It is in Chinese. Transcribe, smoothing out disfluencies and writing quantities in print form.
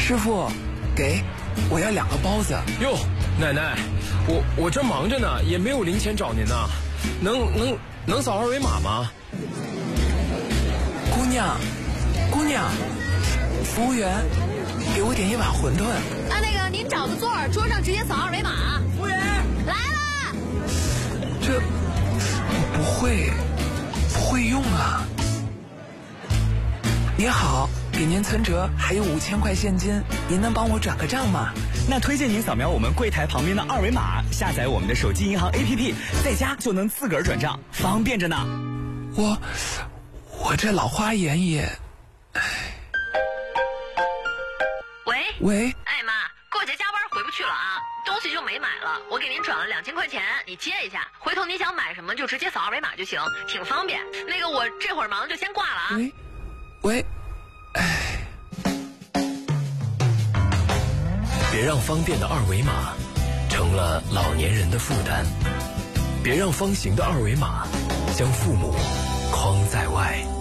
师傅，给，我要2个包子。 哟，奶奶，我这忙着呢，也没有零钱找您呢，能扫2维码吗？ 姑娘，服务员，给我点1碗馄饨。 那个您找个座儿，桌上直接扫2维码。服务员来了。 这不会用啊。您好，给您存折还有5000块现金，您能帮我转个账吗？ 那推荐您扫描我们柜台旁边的2维码，下载我们的手机银行 APP， 在家就能自个儿转账，方便着呢。 我这老花眼也……喂， 哎妈，过节加班回不去了啊，东西就没买了，我给您转了2000块钱，你接一下，回头你想买什么就直接扫2维码就行，挺方便。那个我这会儿忙就先挂了啊。 喂， 别让方便的2维码成了老年人的负担，别让方形的2维码将父母框在外。